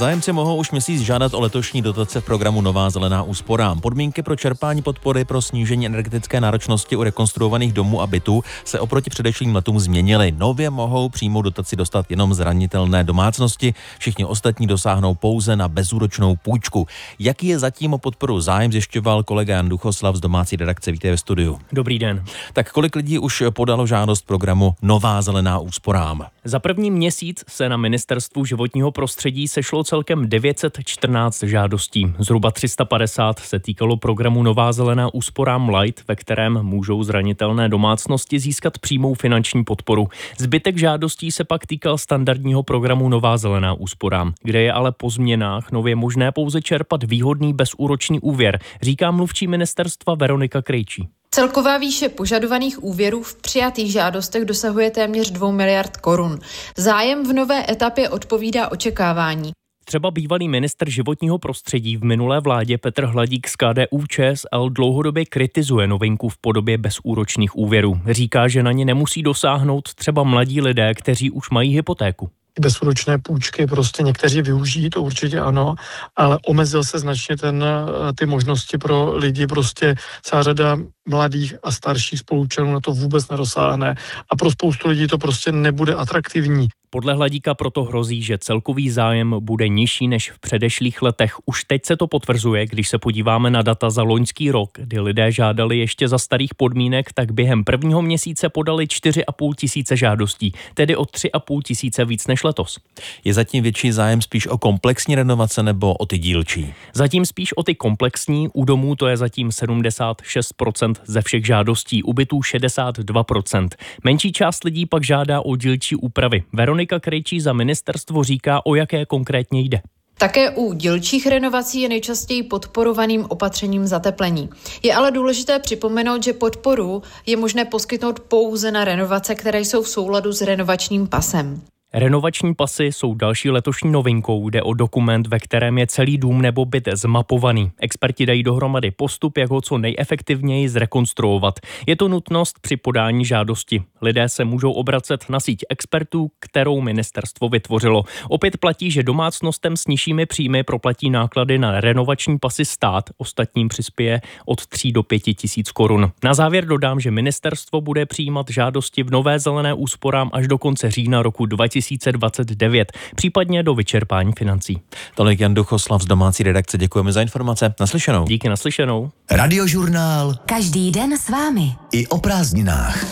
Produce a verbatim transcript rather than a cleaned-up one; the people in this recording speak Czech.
Zájemci mohou už měsíc žádat o letošní dotace v programu Nová zelená úsporám. Podmínky pro čerpání podpory pro snížení energetické náročnosti u rekonstruovaných domů a bytů se oproti předešlým letům změnily. Nově mohou přímou dotaci dostat jenom zranitelné domácnosti, všichni ostatní dosáhnou pouze na bezúročnou půjčku. Jaký je zatím o podporu zájem, zjišťoval kolega Jan Duchoslav z domácí redakce. Vítejte ve studiu. Dobrý den. Tak kolik lidí už podalo žádost programu Nová zelená úsporám? Za první měsíc se na Ministerstvu životního prostředí sešlo celkem devět set čtrnáct žádostí. Zhruba tři sta padesát se týkalo programu Nová zelená úsporám Light, ve kterém můžou zranitelné domácnosti získat přímou finanční podporu. Zbytek žádostí se pak týkal standardního programu Nová zelená úsporám, kde je ale po změnách nově možné pouze čerpat výhodný bezúročný úvěr, říká mluvčí ministerstva Veronika Krejčí. Celková výše požadovaných úvěrů v přijatých žádostech dosahuje téměř dvou miliard korun. Zájem v nové etapě odpovídá očekávání. Třeba bývalý ministr životního prostředí v minulé vládě Petr Hladík z K D U Č S L dlouhodobě kritizuje novinku v podobě bezúročných úvěrů. Říká, že na ně nemusí dosáhnout třeba mladí lidé, kteří už mají hypotéku. Bezúročné půjčky prostě někteří využijí, to určitě ano, ale omezil se značně ten, ty možnosti pro lidi, prostě celá řada mladých a starších spoluobčanů na to vůbec nedosáhne a pro spoustu lidí to prostě nebude atraktivní. Podle Hladíka proto hrozí, že celkový zájem bude nižší než v předešlých letech. Už teď se to potvrzuje, když se podíváme na data za loňský rok, kdy lidé žádali ještě za starých podmínek, tak během prvního měsíce podali čtyři a půl tisíce žádostí, tedy o tři a půl tisíce víc než letos. Je zatím větší zájem spíš o komplexní renovace nebo o ty dílčí? Zatím spíš o ty komplexní, u domů to je zatím sedmdesát šest procent ze všech žádostí, u bytů šedesát dva procent. Menší část lidí pak žádá o dílčí úpravy. Veronika Krejčí za ministerstvo říká, o jaké konkrétně jde. Také u dílčích renovací je nejčastěji podporovaným opatřením zateplení. Je ale důležité připomenout, že podporu je možné poskytnout pouze na renovace, které jsou v souladu s renovačním pasem. Renovační pasy jsou další letošní novinkou. Jde o dokument, ve kterém je celý dům nebo byt zmapovaný. Experti dají dohromady postup, jak ho co nejefektivněji zrekonstruovat. Je to nutnost při podání žádosti. Lidé se můžou obracet na síť expertů, kterou ministerstvo vytvořilo. Opět platí, že domácnostem s nižšími příjmy proplatí náklady na renovační pasy stát. Ostatním přispěje od tří do pěti tisíc korun. Na závěr dodám, že ministerstvo bude přijímat žádosti v Nové zelené úsporám až do konce října roku dva tisíce dvacet devět, případně do vyčerpání financí. Tolik Jan Duchoslav z domácí redakce. Děkujeme za informace. Naslyšenou. Díky, naslyšenou. Radiožurnál. Každý den s vámi. I o prázdninách.